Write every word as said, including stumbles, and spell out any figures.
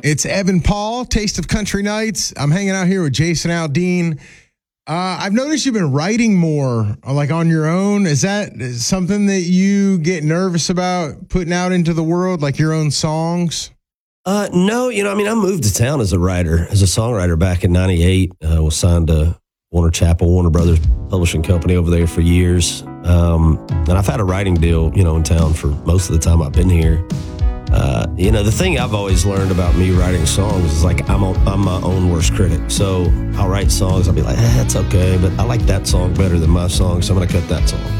It's Evan Paul, Taste of Country Nights. I'm hanging out here with Jason Aldean. Uh, I've noticed you've been writing more, like on your own. Is that something that you get nervous about putting out into the world, like your own songs? Uh, no, you know, I mean, I moved to town as a writer, as a songwriter back in ninety-eight. I uh, was signed to Warner Chappell, Warner Brothers Publishing Company over there for years. Um, and I've had a writing deal, you know, in town for most of the time I've been here. Uh, you know, the thing I've always learned about me writing songs is like I'm a, I'm my own worst critic. So I'll write songs, I'll be like, eh, that's okay, but I like that song better than my song, so I'm going to cut that song.